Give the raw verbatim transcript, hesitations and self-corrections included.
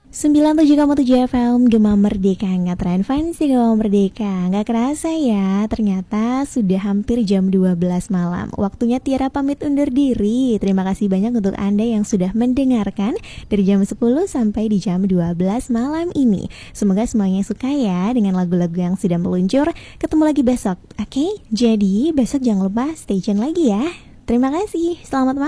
sembilan puluh tujuh koma tujuh F M Gema Merdeka, ngetren fancy Gema Merdeka. Gak kerasa ya, ternyata sudah hampir jam dua belas malam. Waktunya Tiara pamit undur diri. Terima kasih banyak untuk Anda yang sudah mendengarkan dari jam sepuluh sampai di jam dua belas malam ini. Semoga semuanya suka ya dengan lagu-lagu yang sudah meluncur. Ketemu lagi besok, oke? Okay? Jadi besok jangan lupa stay tune lagi ya. Terima kasih, selamat malam.